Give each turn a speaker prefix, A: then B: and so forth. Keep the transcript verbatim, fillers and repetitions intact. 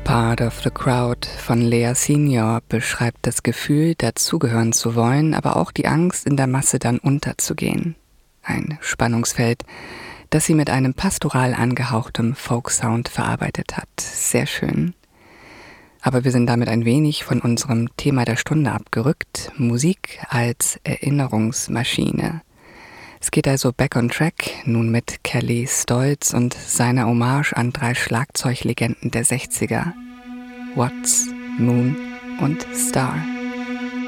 A: Part of the Crowd von Lea Senior beschreibt das Gefühl, dazugehören zu wollen, aber auch die Angst, in der Masse dann unterzugehen. Ein Spannungsfeld, das sie mit einem pastoral angehauchtem Folk-Sound verarbeitet hat. Sehr schön. Aber wir sind damit ein wenig von unserem Thema der Stunde abgerückt, Musik als Erinnerungsmaschine. Es geht also back on track, nun mit Kelly Stoltz und seiner Hommage an drei Schlagzeuglegenden der sechziger, Watts, Moon und Starr.